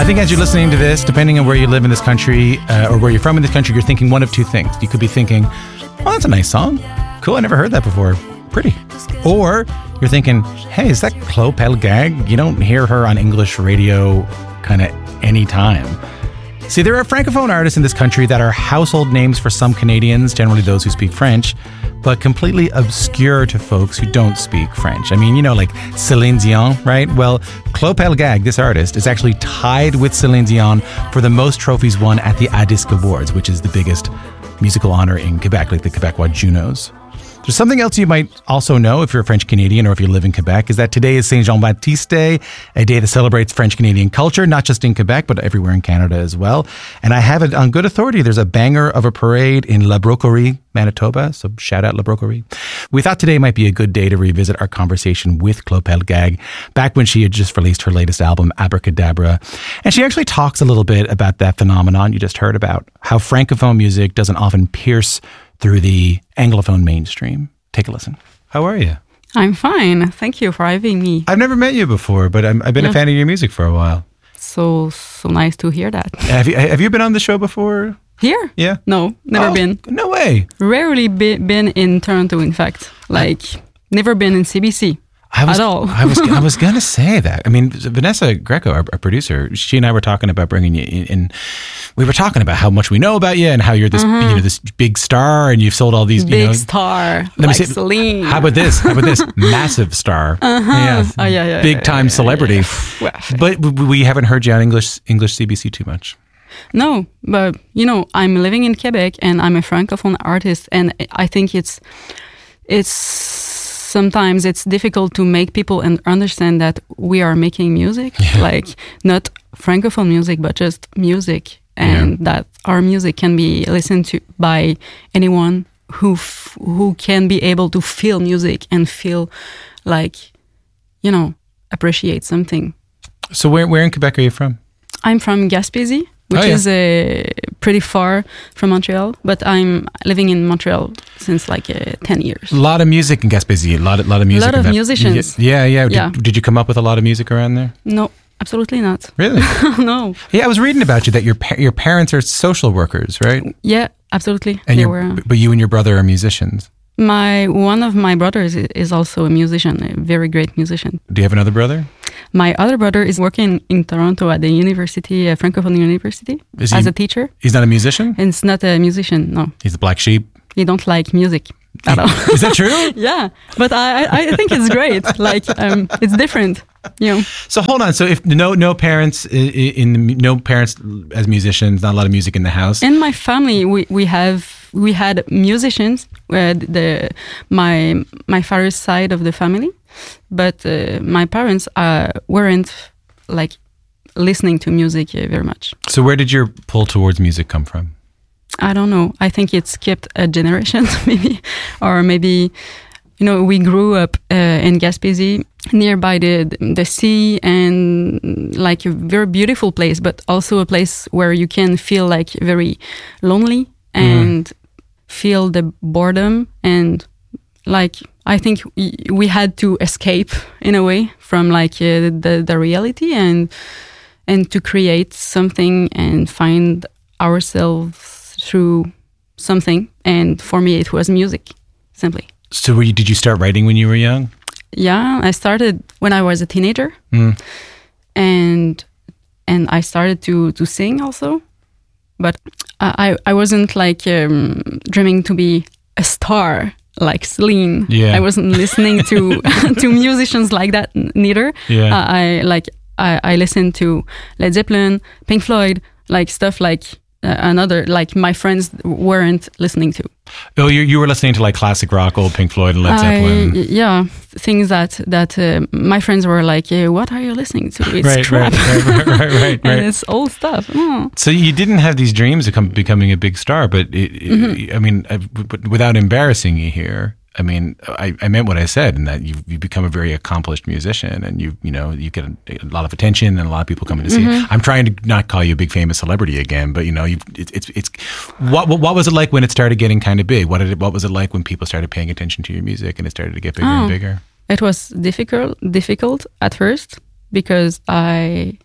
think as you're listening to this, depending on where you live in this country or where you're from in this country, you're thinking one of two things. You could be thinking, oh, that's a nice song. Cool, I never heard that before. Pretty. Or you're thinking, hey, is that Chloe Pelgag? You don't hear her on English radio kind of anytime. See, there are Francophone artists in this country that are household names for some Canadians, generally those who speak French, but completely obscure to folks who don't speak French. I mean, you know, like Céline Dion, right? Well, Chloe Pelgag, this artist, is actually tied with Céline Dion for the most trophies won at the ADISC Awards, which is the biggest musical honor in Quebec, like the Quebecois Junos. There's something else you might also know if you're a French Canadian or if you live in Quebec, is that today is Saint Jean-Baptiste Day, a day that celebrates French Canadian culture, not just in Quebec, but everywhere in Canada as well. And I have it on good authority. There's a banger of a parade in La Broquerie, Manitoba. So shout out La Broquerie. We thought today might be a good day to revisit our conversation with Chloe Pelgag back when she had just released her latest album, Abracadabra. And she actually talks a little bit about that phenomenon you just heard about, how Francophone music doesn't often pierce through the Anglophone mainstream. Take a listen. How are you? I'm fine. Thank you for having me. I've never met you before, but I've been a fan of your music for a while. So nice to hear that. Have you been on the show before? Here? Yeah. No, never been. No way. Rarely been in Toronto, in fact. Never been in CBC. At all. I was going to say that. I mean, Vanessa Greco, our producer, she and I were talking about bringing you in. We were talking about how much we know about you and how you're this, this big star and you've sold all these, big star, like Celine. How about this? Massive star. Yeah. Big time celebrity. But we haven't heard you on English CBC too much. No, but I'm living in Quebec and I'm a Francophone artist, and I think it's sometimes it's difficult to make people understand that we are making music, like not Francophone music, but just music, and that our music can be listened to by anyone who can be able to feel music and feel like, appreciate something. So where in Quebec are you from? I'm from Gaspésie, which is pretty far from Montreal, but I'm living in Montreal since 10 years. A lot of music in Gaspésie, a lot of music. A lot of musicians. Yeah. Did you come up with a lot of music around there? No, absolutely not. Really? No. Yeah, I was reading about you that your parents are social workers, right? Yeah, absolutely. And but you and your brother are musicians. One of my brothers is also a musician, a very great musician. Do you have another brother? My other brother is working in Toronto at the university, a Francophone university, as a teacher. He's not a musician? And it's not a musician, no. He's a black sheep? He don't like music at all. Is that true? Yeah, but I think it's great. It's different. So hold on. So if no parents as musicians, not a lot of music in the house. In my family, we had musicians. My father's side of the family, but my parents weren't listening to music very much. So where did your pull towards music come from? I don't know. I think it skipped a generation, maybe, or maybe. We grew up in Gaspésie, nearby the sea, and a very beautiful place, but also a place where you can feel very lonely and feel the boredom. And I think we had to escape in a way from the reality and to create something and find ourselves through something. And for me, it was music, simply. So did you start writing when you were young? Yeah, I started when I was a teenager, and I started to sing also, but I wasn't dreaming to be a star like Celine. Yeah. I wasn't listening to to musicians like that neither. Yeah. I listened to Led Zeppelin, Pink Floyd, stuff another my friends weren't listening to. Oh, you were listening to classic rock, old Pink Floyd and Led Zeppelin. Yeah, things that my friends were what are you listening to? It's crap. Right. And it's old stuff. So you didn't have these dreams of becoming a big star, but I mean, without embarrassing you here, I mean, I meant what I said, in that you've become a very accomplished musician, and you get a lot of attention and a lot of people coming to see you. I'm trying to not call you a big famous celebrity again, but it's what was it like when it started getting kind of big? What was it like when people started paying attention to your music and it started to get bigger and bigger? It was difficult at first because I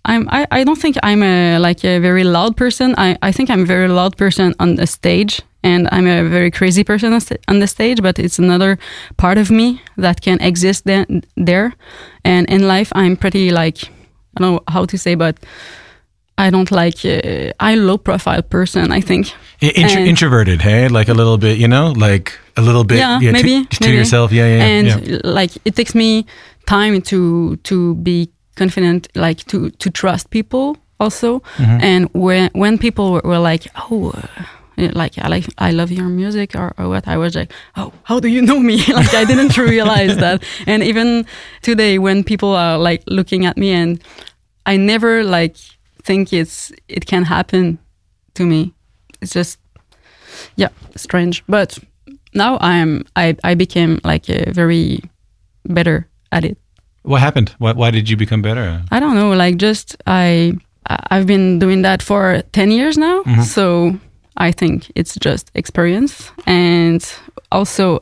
I don't think I'm a very loud person. I think I'm a very loud person on the stage, and I'm a very crazy person on the stage, but it's another part of me that can exist there. And in life, I'm pretty like, I don't know how to say, but I don't like, I'm a low profile person, I think. Introverted, hey? Like a little bit, like a little bit maybe to yourself. And like it takes me time to be confident, like to trust people also. Mm-hmm. And when people were like, oh, like I love your music or what, I was like, oh, how do you know me? Like I didn't realize that. And even today when people are like looking at me, and I never like think it can happen to me. It's just strange. But now I became like very better at it. What happened? Why did you become better? I don't know. Like just I've been doing that for 10 years now. Mm-hmm. So I think it's just experience, and also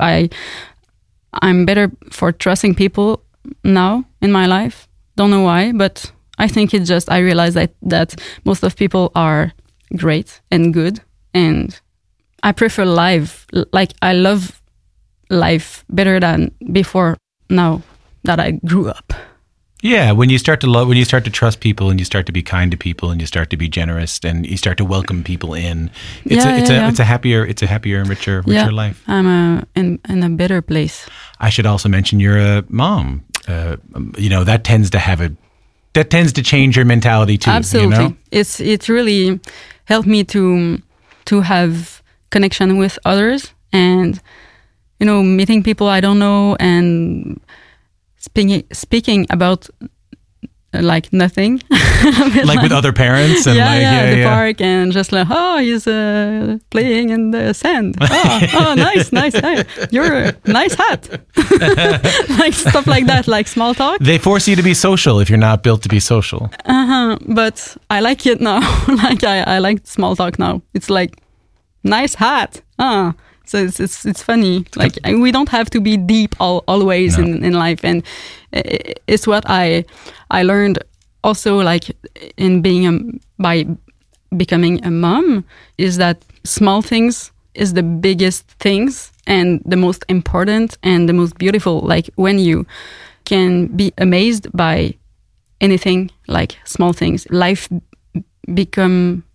I'm better for trusting people now in my life. Don't know why, but I think it's just I realize that most of people are great and good, and I prefer life. Like I love life better than before now that I grew up. Yeah, when you start to trust people, and you start to be kind to people, and you start to be generous, and you start to welcome people in, it's a happier and richer life. I'm in a better place. I should also mention you're a mom. That tends to change your mentality too. Absolutely, it really helped me to have connection with others, and meeting people I don't know, and speaking about like nothing, like with other parents, and the park, and just like, oh, he's playing in the sand. Oh, nice. Hey, you're a nice hat. Like stuff like that, like small talk. They force you to be social if you're not built to be social. But I like it now. Like I like small talk now. It's like nice hat. So it's funny. Like we don't have to be deep always in life, and it's what I learned also, like in by becoming a mom, is that small things is the biggest things and the most important and the most beautiful. Like when you can be amazed by anything, like small things, life become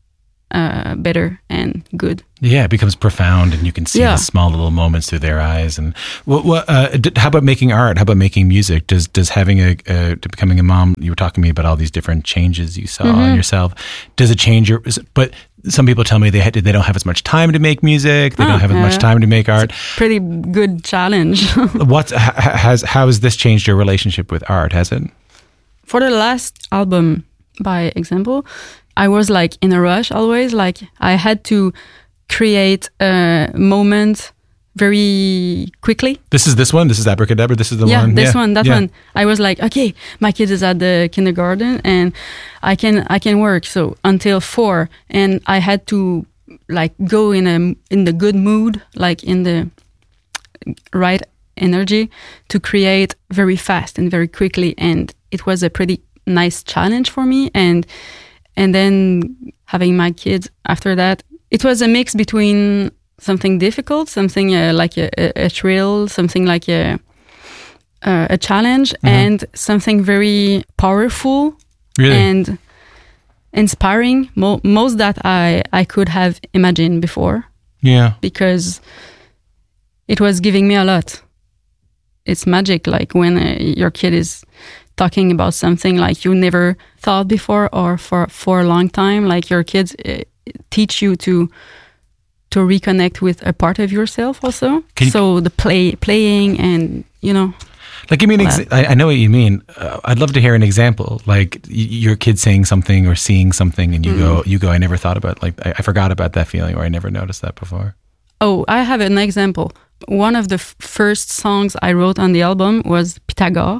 better and good. Yeah, it becomes profound, and you can see the small little moments through their eyes. And how about making art? How about making music? Does having becoming a mom? You were talking to me about all these different changes you saw in yourself. Does it change But some people tell me they don't have as much time to make music. They don't have as much time to make art. It's a pretty good challenge. How has this changed your relationship with art? Has it? For the last album, by example, I was like in a rush always. Like I had to create a moment very quickly. This is one? This is Abracadabra? This is the one? This one, that one. I was like, okay, my kid is at the kindergarten and I can work. So until 4, and I had to like go in the good mood, like in the right energy to create very fast and very quickly. And it was a pretty nice challenge for me. And then having my kids after that, it was a mix between something difficult, something like a thrill, something like a challenge, and something very powerful and inspiring, most that I could have imagined before. Yeah. Because it was giving me a lot. It's magic, like when your kid is talking about something like you never thought before, or for a long time, like your kids teach you to reconnect with a part of yourself also. So the playing and, Like, give me an I know what you mean. I'd love to hear an example. Like your kid saying something or seeing something, and you go, I never thought about, like, I forgot about that feeling, or I never noticed that before. Oh, I have an example. One of the first songs I wrote on the album was Pythagore,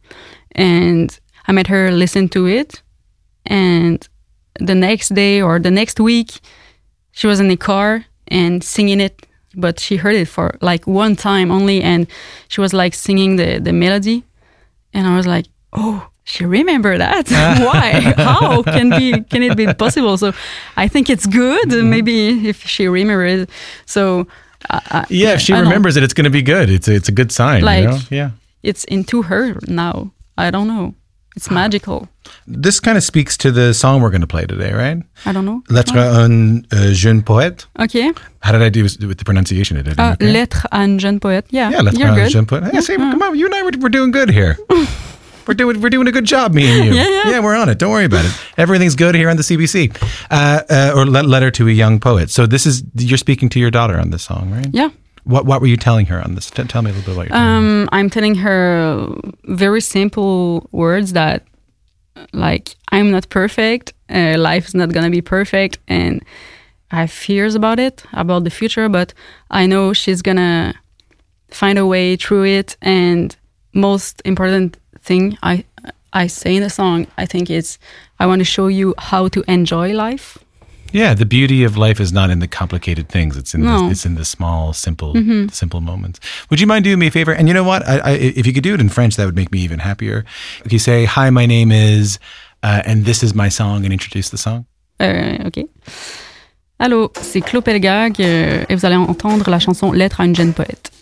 and I made her listen to it. And the next day or the next week, she was in the car and singing it, but she heard it for like one time only, and she was like singing the melody, and I was like, oh, she remember that. Why? How can it be possible? So I think it's good. Maybe if she remembers. So if she remembers it, it's going to be good. It's a good sign. Like, you know? Yeah, it's into her now. I don't know. It's magical. This kind of speaks to the song we're going to play today, right? I don't know. Lettre à un jeune poète. Okay. How did I do with the pronunciation? Okay? Lettre à un jeune poète. Yeah, lettre à un jeune poète. Hey, see, come on, you and I, we're doing good here. We're doing a good job, me and you. Yeah, we're on it. Don't worry about it. Everything's good here on the CBC. Or Letter to a Young Poet. So you're speaking to your daughter on this song, right? Yeah. What were you telling her on this? Tell me a little bit about your telling her. I'm telling her very simple words that, like, I'm not perfect. Life is not gonna be perfect, and I have fears about it, about the future. But I know she's gonna find a way through it. And most important thing I say in the song, I think it's I want to show you how to enjoy life. Yeah, the beauty of life is not in the complicated things. It's in the small, simple moments. Would you mind doing me a favor? And you know what? If you could do it in French, that would make me even happier. If you say, "Hi, my name is," and this is my song, and introduce the song. Ok. Allô, c'est Claude Pelgag et vous allez entendre la chanson Lettre à une jeune poète.